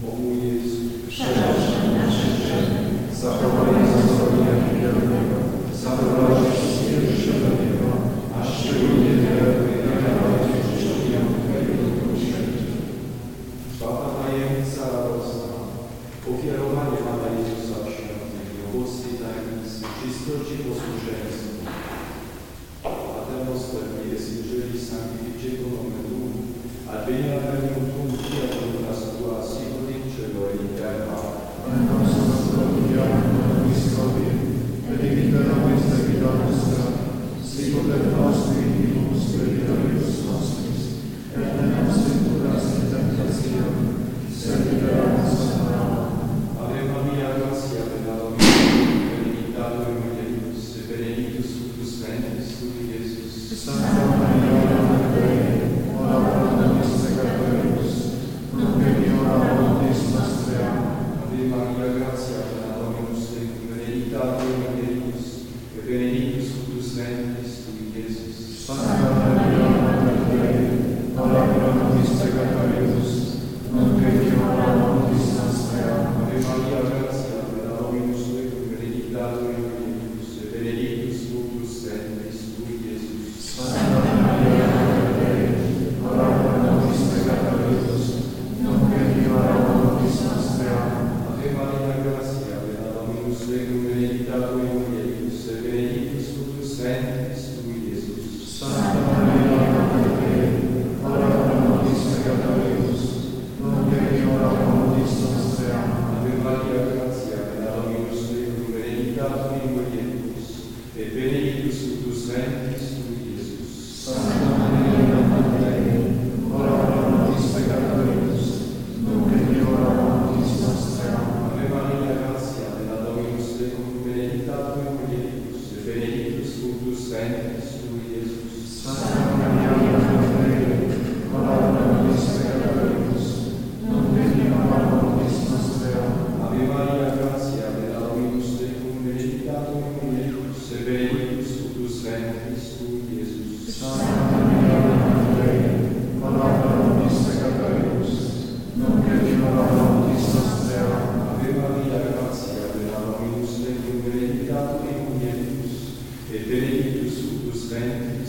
O mój Jezu, Przebacz nasze grzechy, zachowaj nas od ognia piekielnego, zaprowadź wszystkie dusze do nieba, a szczególnie te, które najbardziej potrzebują Twojego miłosierdzia. Czwarta tajemnica radosna. Ofiarowanie Pana Jezusa w świątyni, owocnej tajemnicy, czystość i posłuszeństwo. A ten ostatni jest, jeżeli sanctificeto nomen Tuum, al veniat regnum Tuum, fiat voluntas Tua, sicut in cielo et in terra. Pane nostro, quotidiano nobis hodie, et dimitte nobis debita nostra, sicut et nos dimittibus debitoribus nostris, et ne nos inducas in tentationem, sed libera nos a malo. Ave Maria, gratia plena Dominus, benedicta in mulieribus, et benedictus fructus ventris tui, Iesus. Santa Maria, Mater Dei, ora pro nobis peccatoribus, nunc et in hora mortis nostrae. Ave Maria, gratia plena Dominus tecum, benedicta in mulieribus, et benedictus fructus ventris tui, Iesus. Santa Maria, Mater Dei, ora pro nobis peccatoribus, nunc et in hora mortis nostrae. Ave Maria, gratia plena Dominus tecum, benedicta in mulieribus, et benedictus fructus ventris tui, Iesus. Santa Maria, Mater Dei, ora pro nobis peccatoribus, nunc et in hora mortis nostrae. Ave Maria, gratia plena Dominus tecum, benedicta in mulieribus, et benedictus fructus ventris tui, Iesus. Santa Maria, Mater Dei, ora pro nobis peccatoribus, nunc et in hora mortis nostrae. Ave Maria, gratia plena Dominus tecum, benedicta in mulieribus, et benedictus fructus ventris tui, Iesus. Santa Maria, Mater Dei, ora pro nobis peccatoribus, nunc et in hora mortis nostrae. Ave Maria, gratia plena Dominus tecum, benedicta in mulieribus, et benedictus fructus ventris tui, Iesus. Santa Maria, Mater Dei, ora pro nobis peccatoribus, nunc et in hora mortis nostrae. Ave Maria, gratia plena Dominus tecum, benedicta in mulieribus, et benedictus fructus ventris tui, Iesus. Santa Maria, Mater Dei, ora pro nobis peccatoribus, nunc et in hora mortis nostrae. Ave Maria, gratia plena Dominus tecum, benedicta in mulieribus, et benedictus fructus ventris